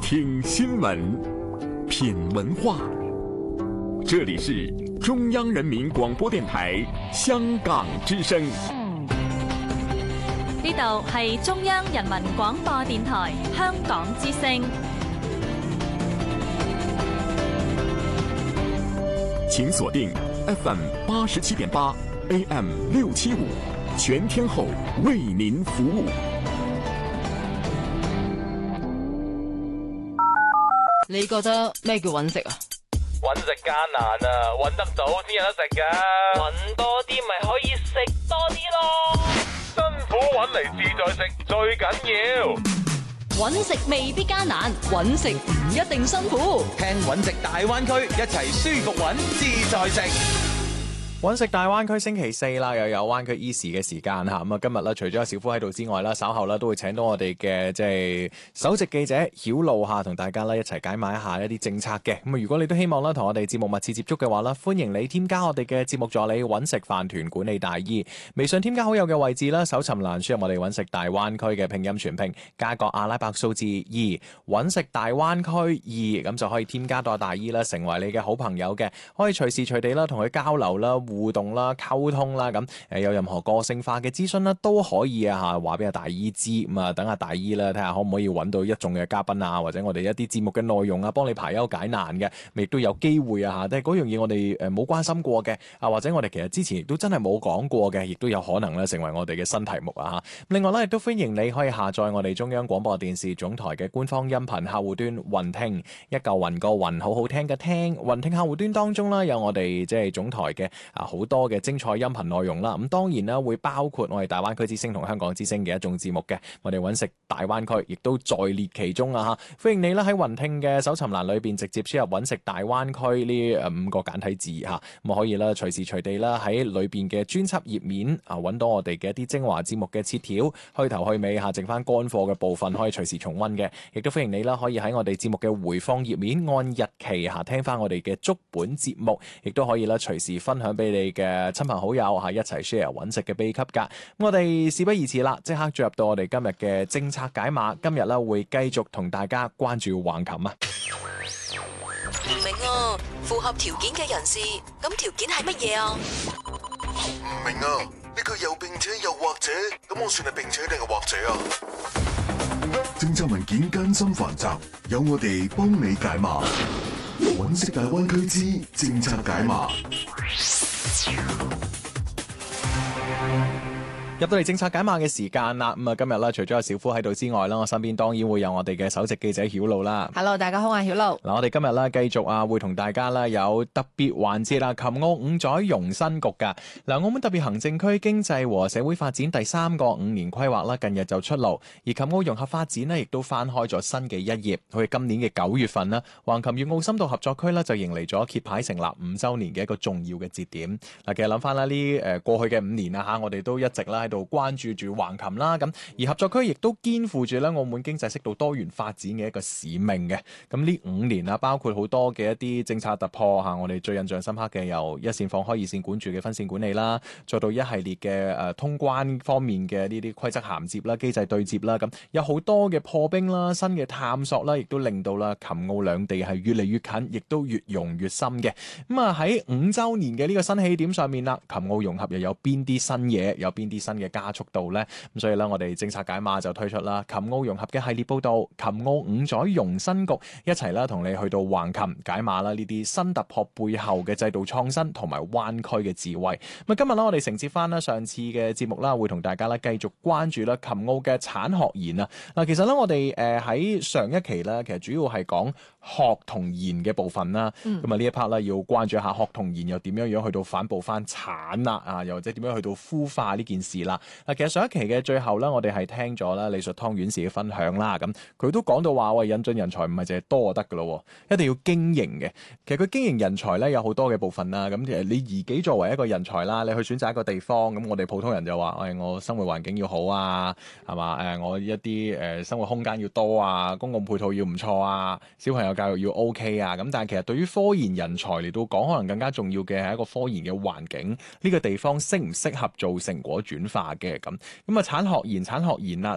听新闻，品文化。这里是中央人民广播电台香港之声。 呢度係中央人民廣播電台香港之聲。 請鎖定 FM 87.8 AM 675，全天候為您服務。 你覺得咩叫揾食啊？ 揾食艱難啊，揾得到先有得食㗎。揾多啲咪可以食多啲咯。辛苦揾嚟自在食最緊要。 揾食未必艱難，揾食唔一定辛苦。 聽揾食大灣區，一齊舒服揾自在食。 揾食大灣區星期四啦，又有灣區 Easy 嘅時間嚇。咁啊，今日咧除咗阿小夫喺度之外啦，稍後咧都會請到我哋嘅即係首席記者曉露嚇，同大家咧一齊解碼一下一啲政策嘅。咁啊，如果你都希望咧同我哋節目密切接觸嘅話咧，歡迎你添加我哋嘅節目助理揾食飯團管理大姨，微信添加好友嘅位置啦，搜尋欄輸入我哋揾食大灣區嘅拼音全拼，加個阿拉伯數字2，揾食大灣區2，咁就可以添加到阿大姨啦，成為你嘅好朋友嘅，可以隨時隨地啦同佢交流啦、互動啦、溝通啦，咁有任何個性化嘅諮詢啦，都可以啊嚇，話俾阿大姨知。咁啊，等阿大姨啦，睇下可唔可以揾到一眾嘅嘉賓啊，或者我哋一啲節目嘅內容啊，幫你排憂解難嘅，亦都有機會啊嚇。但係嗰樣嘢我哋冇關心過嘅啊，或者我哋其實之前亦都真係冇講過嘅，亦都有可能咧成為我哋嘅新題目啊嚇。另外咧，亦都歡迎你可以下載我哋中央廣播電視總台嘅官方音頻客戶端雲聽，一嚿雲個雲，好好聽嘅聽。雲聽客戶端當中啦，有我哋即係總台嘅好多嘅精彩音頻內容啦，咁當然啦會包括我哋大灣區之聲同香港之聲嘅一種節目嘅，我哋揾食大灣區亦都在列其中啊嚇！歡迎你啦喺雲聽嘅搜尋欄裏邊直接輸入揾食大灣區呢5個簡體字嚇，咁可以啦隨時隨地啦喺裏邊嘅專輯頁面啊揾到我哋嘅一啲精華節目嘅切條，去頭去尾嚇，剩翻乾貨嘅部分可以隨時重溫嘅，亦都歡迎你啦可以喺我哋節目嘅回放頁面按日期嚇聽翻我哋嘅足本節目，亦都可以啦隨時分享俾你嘅親朋好友嚇一齊 share 揾食嘅秘笈㗎。咁我哋事不宜遲啦，即刻進入到我哋今日嘅政策解碼。今日咧會繼續同大家關注橫琴啊。 唔明啊，符合條件嘅人士，咁條件係乜嘢啊？ 唔明啊，呢句又並且又或者，咁我算係並且定係或者啊？ 政策文件艱深繁雜，有我哋幫你解碼。揾食大灣區之政策解碼。 入到嚟政策解碼嘅時間啦，咁啊今日咧除咗有小夫喺度之外啦，我身邊當然會有我哋嘅首席記者曉露啦。 Hello， 大家好，我係曉露。 嗱，我哋今日咧繼續啊，會同大家咧有特別環節啦，琴澳5載融新局噶。嗱，澳門特別行政區經濟和社會發展第3個5年規劃啦，近日就出爐，而琴澳融合發展呢，亦都翻開咗新嘅一頁。好似今年嘅9月份啦，橫琴粵澳深度合作區呢，就迎嚟咗揭牌成立5週年嘅一個重要嘅節點。嗱，其實諗翻啦，呢過去嘅5年啊嚇，我哋都一直啦喺度關注住橫琴啦，咁而合作區亦都肩負住咧澳門經濟適度多元發展嘅一個使命嘅。咁呢5年啊，包括好多嘅一啲政策突破嚇，我哋最印象深刻嘅由一線放開二線管住嘅分線管理啦，再到一系列嘅通關方面嘅呢啲規則銜接啦、機制對接啦，咁有好多嘅破冰啦、新嘅探索啦，亦都令到啦琴澳兩地係越嚟越近，亦都越融越深嘅。咁啊喺5週年嘅呢個新起點上面啦，琴澳融合又有邊啲新嘢，有邊啲新嘅加速度呢？咁所以咧，我哋政策解碼就推出啦琴澳融合嘅系列報道，琴澳5載融新局，一齊啦同你去到橫琴解碼啦呢啲新突破背後嘅制度創新同埋灣區嘅智慧。咁今日咧，我哋承接翻啦上次嘅節目啦，會同大家咧繼續關注啦琴澳嘅產學研啊。嗱，其實咧我哋喺上一期咧，其實主要係講學同研嘅部分啦。咁啊呢一 part 咧要關注一下學同研又點樣去到反哺翻產啦啊，又或者點樣去到孵化呢件事啦。嗱，其實上一期嘅最後咧，我哋係聽咗啦李淑湯院士嘅分享啦，咁佢都講到話喂，引進人才唔係淨係多就得噶咯，一定要經營嘅。其實佢經營人才咧有好多嘅部分啦，咁其實你自己作為一個人才啦，你去選擇一個地方，咁我哋普通人就話喂，我生活環境要好啊，係嘛？我一啲生活空間要多啊，公共配套要唔錯啊，小朋友教育要 OK 啊，咁但係其實對於科研人才嚟到講，可能更加重要嘅係一個科研嘅環境，呢個地方適唔適合做成果轉化嘅咁啊產學研啦。